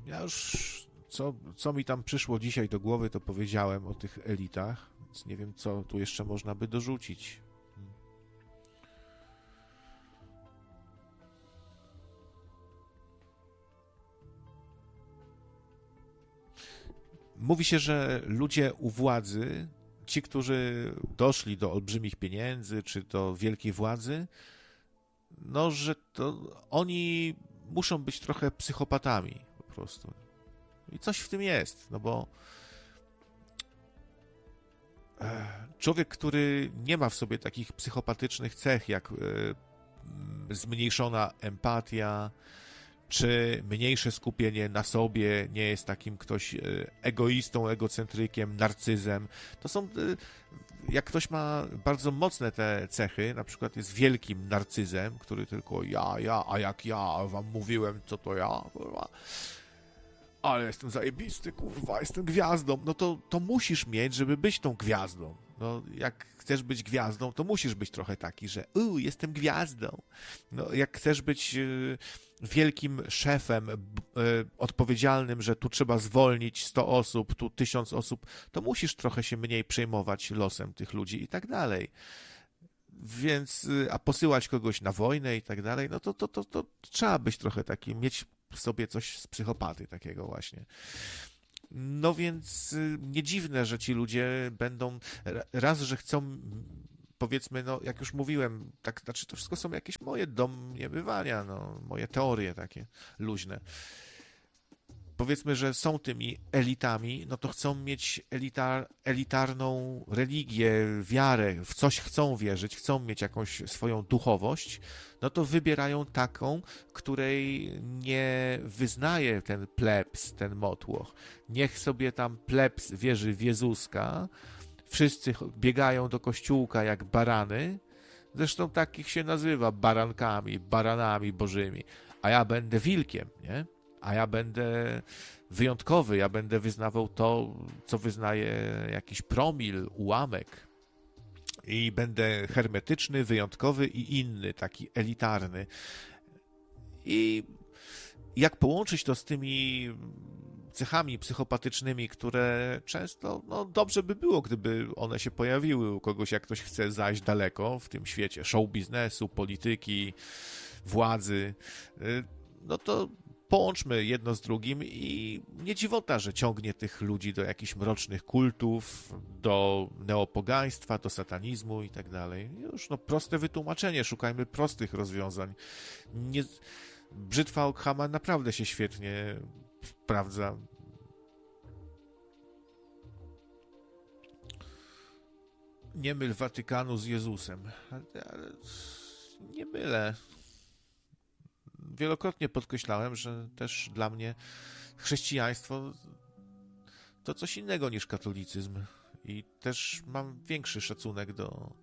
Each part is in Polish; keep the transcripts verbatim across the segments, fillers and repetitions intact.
Ja już, co, co mi tam przyszło dzisiaj do głowy, to powiedziałem o tych elitach, więc nie wiem, co tu jeszcze można by dorzucić. Mówi się, że ludzie u władzy, ci, którzy doszli do olbrzymich pieniędzy, czy do wielkiej władzy, no, że to oni muszą być trochę psychopatami po prostu. I coś w tym jest, no bo człowiek, który nie ma w sobie takich psychopatycznych cech, jak zmniejszona empatia, czy mniejsze skupienie na sobie, nie jest takim ktoś egoistą, egocentrykiem, narcyzem. To są, jak ktoś ma bardzo mocne te cechy, na przykład jest wielkim narcyzem, który tylko ja, ja, a jak ja wam mówiłem, co to ja, kurwa, ale jestem zajebisty, kurwa, jestem gwiazdą, no to, to musisz mieć, żeby być tą gwiazdą. No, jak chcesz być gwiazdą, to musisz być trochę taki, że u, jestem gwiazdą. No, jak chcesz być y, wielkim szefem, y, odpowiedzialnym, że tu trzeba zwolnić sto osób, tu tysiąc osób, to musisz trochę się mniej przejmować losem tych ludzi i tak dalej. Więc, y, a posyłać kogoś na wojnę i tak dalej, no to, to, to, to trzeba być trochę taki, mieć w sobie coś z psychopaty takiego właśnie. No więc nie dziwne, że ci ludzie będą, raz, że chcą, powiedzmy, no jak już mówiłem, tak, znaczy to wszystko są jakieś moje domniemywania, no, moje teorie takie luźne. Powiedzmy, że są tymi elitami, no to chcą mieć elitar, elitarną religię, wiarę, w coś chcą wierzyć, chcą mieć jakąś swoją duchowość, no to wybierają taką, której nie wyznaje ten plebs, ten motłoch. Niech sobie tam plebs wierzy w Jezuska, wszyscy biegają do kościółka jak barany, zresztą takich się nazywa barankami, baranami bożymi, a ja będę wilkiem, nie? A ja będę wyjątkowy, ja będę wyznawał to, co wyznaje jakiś promil, ułamek. I będę hermetyczny, wyjątkowy i inny, taki elitarny. I jak połączyć to z tymi cechami psychopatycznymi, które często, no dobrze by było, gdyby one się pojawiły u kogoś, jak ktoś chce zajść daleko w tym świecie show biznesu, polityki, władzy, no to połączmy jedno z drugim i nie dziwota, że ciągnie tych ludzi do jakichś mrocznych kultów, do neopogaństwa, do satanizmu i tak dalej. Już no proste wytłumaczenie, szukajmy prostych rozwiązań. Nie... Brzytwa Ockhama naprawdę się świetnie sprawdza. Nie myl Watykanu z Jezusem. Ale nie mylę. Wielokrotnie podkreślałem, że też dla mnie chrześcijaństwo to coś innego niż katolicyzm i też mam większy szacunek do...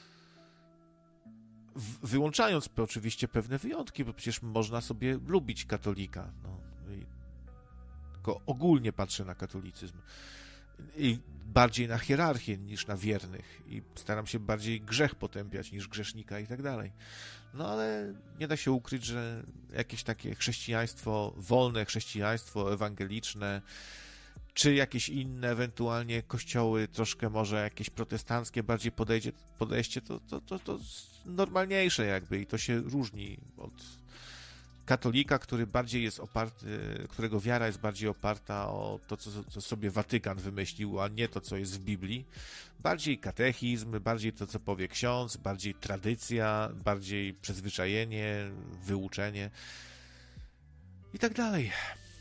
Wyłączając oczywiście pewne wyjątki, bo przecież można sobie lubić katolika. No. I tylko ogólnie patrzę na katolicyzm. I bardziej na hierarchię niż na wiernych. I staram się bardziej grzech potępiać niż grzesznika i tak dalej. No ale nie da się ukryć, że jakieś takie chrześcijaństwo, wolne chrześcijaństwo ewangeliczne, czy jakieś inne ewentualnie kościoły, troszkę może jakieś protestanckie bardziej podejdzie, podejście, to, to, to, to normalniejsze jakby i to się różni od katolika, który bardziej jest oparty, którego wiara jest bardziej oparta o to, co, co sobie Watykan wymyślił, a nie to, co jest w Biblii. Bardziej katechizm, bardziej to, co powie ksiądz, bardziej tradycja, bardziej przyzwyczajenie, wyuczenie i tak dalej.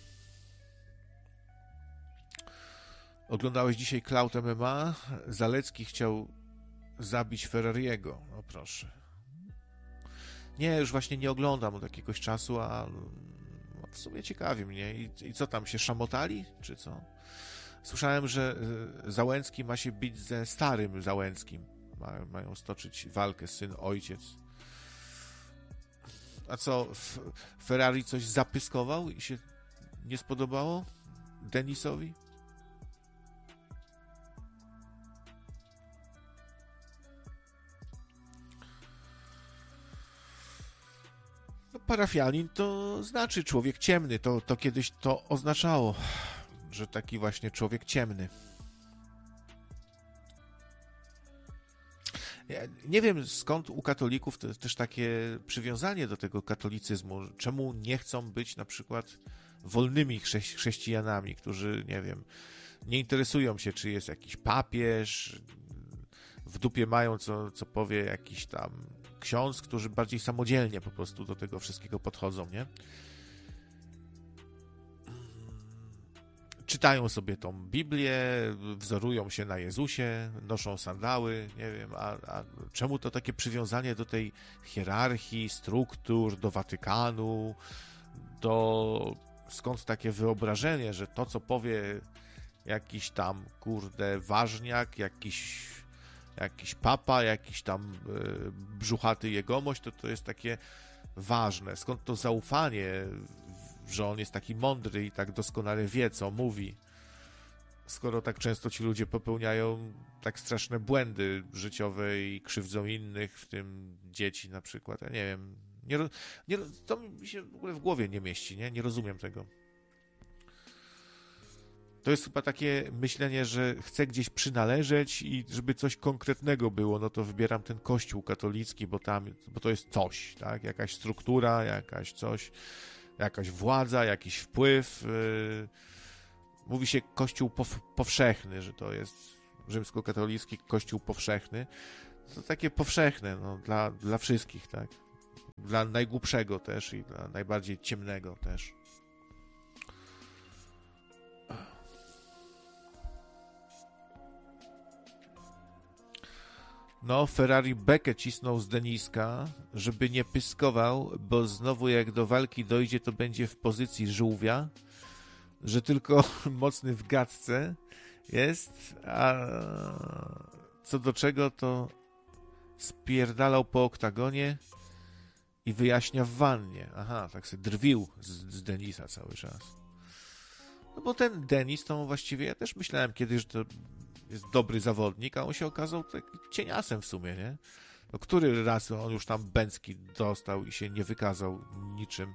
Oglądałeś dzisiaj Cloud M M A? Zalecki chciał zabić Ferrariego. No proszę. Nie, już właśnie nie oglądam od jakiegoś czasu, a no, w sumie ciekawi mnie. I, I co tam, się szamotali, czy co? Słyszałem, że Załęcki ma się bić ze starym Załęckim. Ma, mają stoczyć walkę syn, ojciec. A co, Ferrari coś zapyskował i się nie spodobało Denisowi? parafianin to znaczy człowiek ciemny. To, to kiedyś to oznaczało, że taki właśnie człowiek ciemny. Ja nie wiem, skąd u katolików to też takie przywiązanie do tego katolicyzmu. Czemu nie chcą być na przykład wolnymi chrze- chrześcijanami, którzy, nie wiem, nie interesują się, czy jest jakiś papież, w dupie mają, co, co powie jakiś tam ksiądz, którzy bardziej samodzielnie po prostu do tego wszystkiego podchodzą, nie? Czytają sobie tą Biblię, wzorują się na Jezusie, noszą sandały, nie wiem, a, a czemu to takie przywiązanie do tej hierarchii, struktur, do Watykanu, do... skąd takie wyobrażenie, że to, co powie jakiś tam, kurde, ważniak, jakiś, jakiś papa, jakiś tam y, brzuchaty jegomość, to to jest takie ważne. Skąd to zaufanie, że on jest taki mądry i tak doskonale wie, co mówi, skoro tak często ci ludzie popełniają tak straszne błędy życiowe i krzywdzą innych, w tym dzieci na przykład. Ja nie wiem, nie, nie, to mi się w ogóle w głowie nie mieści, nie? Nie rozumiem tego. To jest chyba takie myślenie, że chcę gdzieś przynależeć i żeby coś konkretnego było, no to wybieram ten kościół katolicki, bo tam, bo to jest coś, tak? Jakaś struktura, jakaś coś, jakaś władza, jakiś wpływ. Yy... Mówi się kościół pow- powszechny, że to jest rzymskokatolicki kościół powszechny. To takie powszechne, no, dla, dla wszystkich, tak? Dla najgłupszego też i dla najbardziej ciemnego też. No, Ferrari bekę cisnął z Deniska, żeby nie pyskował, bo znowu jak do walki dojdzie, to będzie w pozycji żółwia, że tylko mocny w gadce jest, a co do czego to spierdalał po oktagonie i wyjaśnia w wannie. Aha, tak sobie drwił z, z Denisa cały czas. No bo ten Denis to właściwie, ja też myślałem kiedyś, że to jest dobry zawodnik, a on się okazał taki cieniasem w sumie, nie? No który raz on już tam bęcki dostał i się nie wykazał niczym.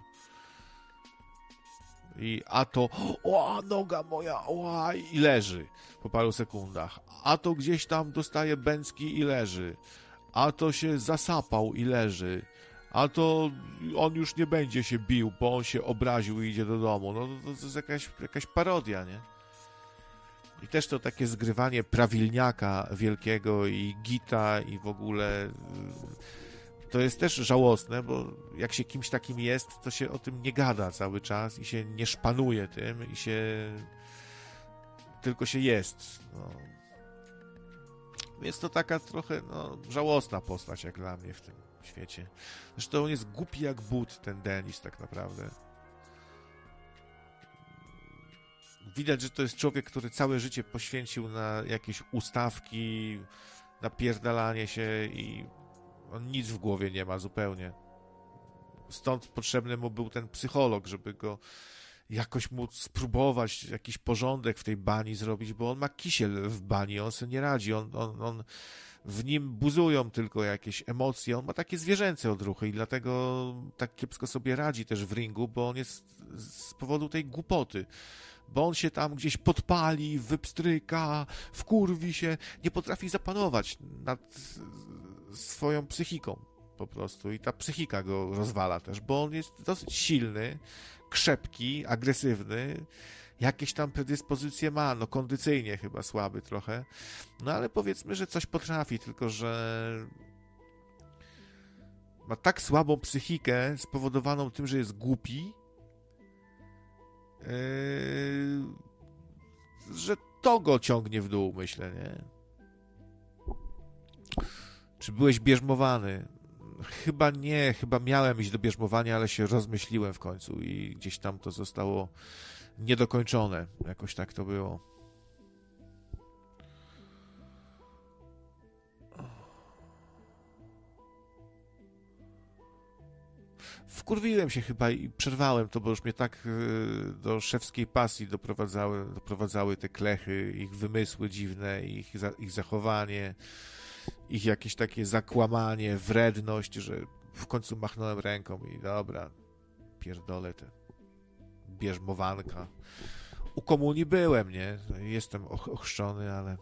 I a to, o, noga moja, o, i leży po paru sekundach. A to gdzieś tam dostaje bęcki i leży. A to się zasapał i leży. A to on już nie będzie się bił, bo on się obraził i idzie do domu. No to, to jest jakaś, jakaś parodia, nie? I też to takie zgrywanie prawilniaka wielkiego i gita i w ogóle to jest też żałosne, bo jak się kimś takim jest, to się o tym nie gada cały czas i się nie szpanuje tym i się tylko się jest. No. Jest to taka trochę no, żałosna postać jak dla mnie w tym świecie. Zresztą on jest głupi jak but, ten Denis tak naprawdę. Widać, że to jest człowiek, który całe życie poświęcił na jakieś ustawki, na pierdalanie się i on nic w głowie nie ma zupełnie. Stąd potrzebny mu był ten psycholog, żeby go jakoś móc spróbować jakiś porządek w tej bani zrobić, bo on ma kisiel w bani, on sobie nie radzi, on, on, on w nim buzują tylko jakieś emocje, on ma takie zwierzęce odruchy i dlatego tak kiepsko sobie radzi też w ringu, bo on jest z powodu tej głupoty. Bo on się tam gdzieś podpali, wypstryka, wkurwi się, nie potrafi zapanować nad swoją psychiką po prostu i ta psychika go rozwala też, bo on jest dosyć silny, krzepki, agresywny, jakieś tam predyspozycje ma, no kondycyjnie chyba słaby trochę, no ale powiedzmy, że coś potrafi, tylko że ma tak słabą psychikę spowodowaną tym, że jest głupi, Yy, że to go ciągnie w dół, myślę, nie? Czy byłeś bierzmowany? Chyba nie, chyba miałem iść do bierzmowania, ale się rozmyśliłem w końcu i gdzieś tam to zostało niedokończone. Jakoś tak to było. Wkurwiłem się chyba i przerwałem to, bo już mnie tak do szewskiej pasji doprowadzały, doprowadzały te klechy, ich wymysły dziwne, ich, ich zachowanie, ich jakieś takie zakłamanie, wredność, że w końcu machnąłem ręką i dobra, pierdolę, te bierzmowanka. U komunii byłem, nie? Jestem ochrzczony, ale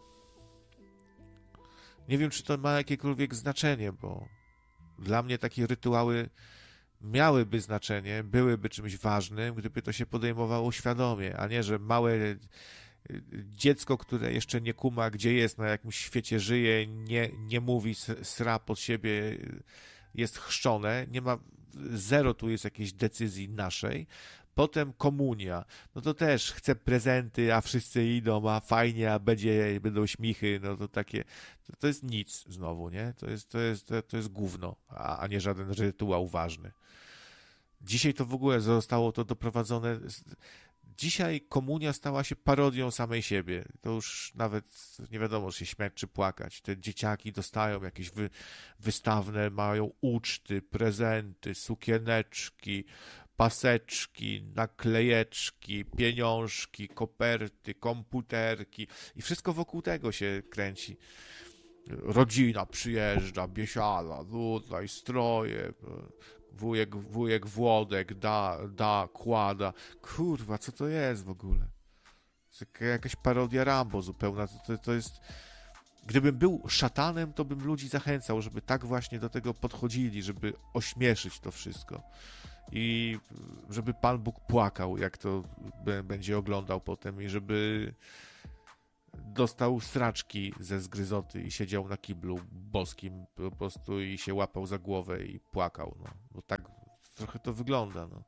nie wiem, czy to ma jakiekolwiek znaczenie, bo dla mnie takie rytuały miałyby znaczenie, byłyby czymś ważnym, gdyby to się podejmowało świadomie, a nie, że małe dziecko, które jeszcze nie kuma, gdzie jest, na jakimś świecie żyje, nie, nie mówi, sra pod siebie, jest chrzczone, nie ma, zero tu jest jakiejś decyzji naszej. Potem komunia, no to też chcę prezenty, a wszyscy idą, a fajnie, a będzie, będą śmichy, no to takie, to, to jest nic znowu, nie? To jest, to jest, to, to jest gówno, a, a nie żaden rytuał ważny. Dzisiaj to w ogóle zostało to doprowadzone, dzisiaj komunia stała się parodią samej siebie, to już nawet nie wiadomo, czy się śmiać, czy płakać. Te dzieciaki dostają jakieś wy, wystawne, mają uczty, prezenty, sukieneczki, paseczki, naklejeczki, pieniążki, koperty, komputerki i wszystko wokół tego się kręci. Rodzina przyjeżdża, biesiada, tutaj stroje, wujek, wujek Włodek da, da, kłada. Kurwa, co to jest w ogóle? To jakaś parodia Rambo zupełna. To, to, to jest... Gdybym był szatanem, to bym ludzi zachęcał, żeby tak właśnie do tego podchodzili, żeby ośmieszyć to wszystko. I żeby Pan Bóg płakał, jak to będzie oglądał potem i żeby dostał sraczki ze zgryzoty i siedział na kiblu boskim po prostu i się łapał za głowę i płakał, no. Bo tak trochę to wygląda, no.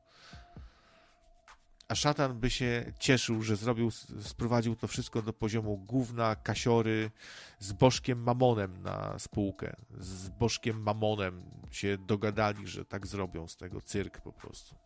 A szatan by się cieszył, że zrobił, sprowadził to wszystko do poziomu gówna, kasiory, z bożkiem Mamonem na spółkę. Z bożkiem Mamonem się dogadali, że tak zrobią z tego cyrk po prostu.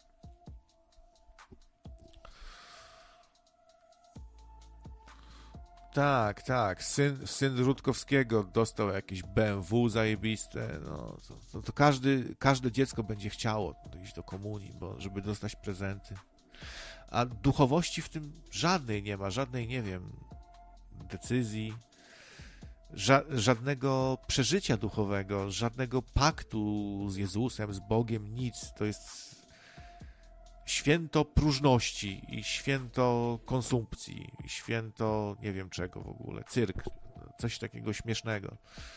Tak, tak. Syn, syn Rutkowskiego dostał jakieś B M W zajebiste. No, to, to, to każdy, każde dziecko będzie chciało iść do komunii, bo żeby dostać prezenty. A duchowości w tym żadnej nie ma, żadnej, nie wiem, decyzji, ża- żadnego przeżycia duchowego, żadnego paktu z Jezusem, z Bogiem, nic. To jest święto próżności i święto konsumpcji, i święto nie wiem czego w ogóle, cyrk, coś takiego śmiesznego.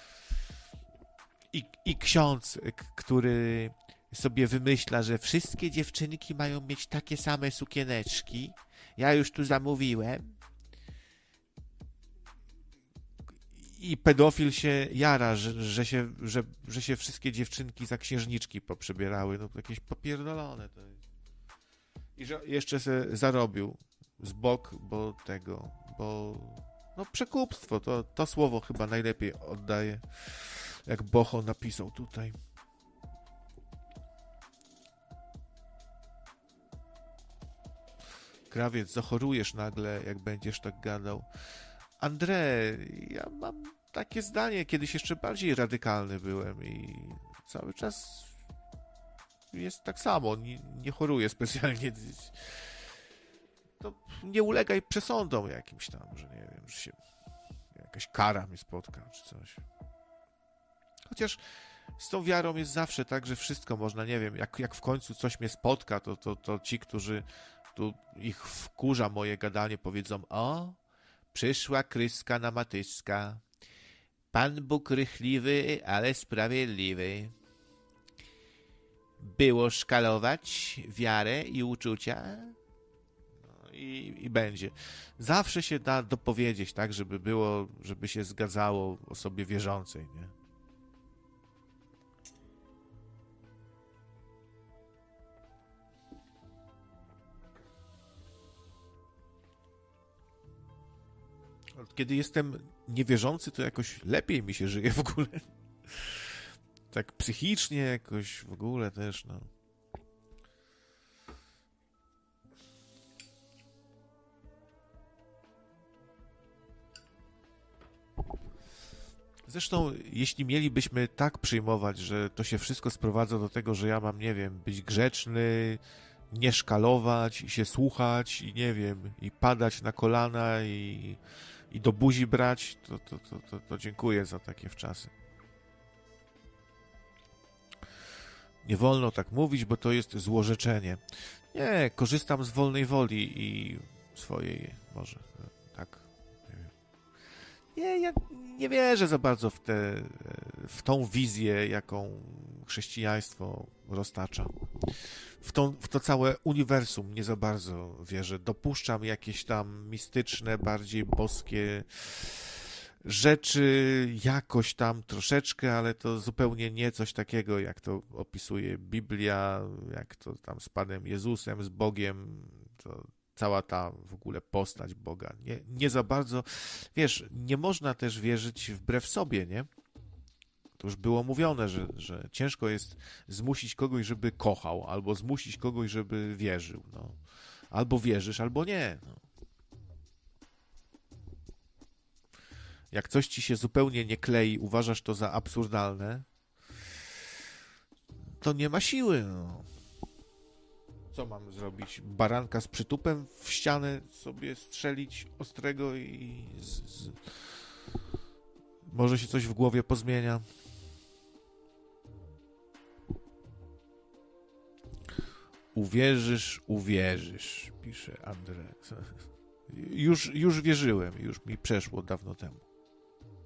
I, i ksiądz, który sobie wymyśla, że wszystkie dziewczynki mają mieć takie same sukieneczki. Ja już tu zamówiłem. I pedofil się jara, że, że, się, że, że się wszystkie dziewczynki za księżniczki poprzebierały. No to jakieś popierdolone to jest. I że jeszcze se zarobił z bok, bo tego, bo no przekupstwo, to, to słowo chyba najlepiej oddaje, jak Bocho napisał tutaj. Krawiec, zachorujesz nagle, jak będziesz tak gadał. André, ja mam takie zdanie, kiedyś jeszcze bardziej radykalny byłem i cały czas jest tak samo, nie, nie choruję specjalnie. To nie ulegaj przesądom jakimś tam, że nie wiem, że się jakaś kara mnie spotka, czy coś. Chociaż z tą wiarą jest zawsze tak, że wszystko można, nie wiem, jak, jak w końcu coś mnie spotka, to, to, to ci, którzy tu ich wkurza moje gadanie, powiedzą: o, przyszła kryska na matyska. Pan Bóg rychliwy, ale sprawiedliwy. Było szkalować wiarę i uczucia? No i, i będzie. Zawsze się da dopowiedzieć, tak, żeby było, żeby się zgadzało osobie wierzącej, nie? Kiedy jestem niewierzący, to jakoś lepiej mi się żyje w ogóle. Tak psychicznie jakoś w ogóle też, no. Zresztą, jeśli mielibyśmy tak przyjmować, że to się wszystko sprowadza do tego, że ja mam, nie wiem, być grzeczny, nie szkalować i się słuchać i nie wiem, i padać na kolana i, i do buzi brać, to, to, to, to, to dziękuję za takie wczasy. nie wolno tak mówić, bo to jest złorzeczenie. Nie, korzystam z wolnej woli i swojej, może, tak, nie wiem. Nie, ja nie wierzę za bardzo w tę, w tą wizję, jaką chrześcijaństwo roztacza. W, tą, w to całe uniwersum nie za bardzo wierzę. Dopuszczam jakieś tam mistyczne, bardziej boskie rzeczy, jakoś tam troszeczkę, ale to zupełnie nie coś takiego, jak to opisuje Biblia, jak to tam z Panem Jezusem, z Bogiem, to cała ta w ogóle postać Boga. Nie, nie za bardzo, wiesz, nie można też wierzyć wbrew sobie, nie? To już było mówione, że, że ciężko jest zmusić kogoś, żeby kochał, albo zmusić kogoś, żeby wierzył. No. Albo wierzysz, albo nie. No. Jak coś ci się zupełnie nie klei, uważasz to za absurdalne, to nie ma siły. No. Co mam zrobić? Baranka z przytupem w ścianę sobie strzelić ostrego i z, z... może się coś w głowie pozmienia. Uwierzysz, uwierzysz, pisze Andrzej. Już, już wierzyłem, już mi przeszło dawno temu.